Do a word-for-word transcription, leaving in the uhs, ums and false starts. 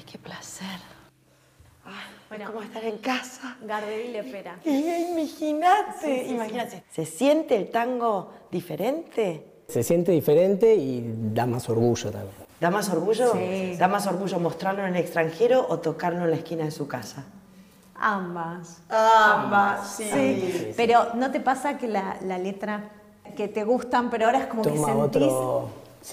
qué placer. Ay, Bueno, es como estar en casa. Gardel y Lepera. Imagínate, Sí, sí, imagínate. Sí. ¿Se siente el tango diferente? Se siente diferente y da más orgullo también. ¿Da más orgullo? Sí. ¿Da más orgullo mostrarlo en el extranjero o tocarlo en la esquina de su casa? Ambas. Ambas, sí. Sí, sí. pero ¿no te pasa que la, la letra que te gustan, pero ahora es como Toma que sentís... otro,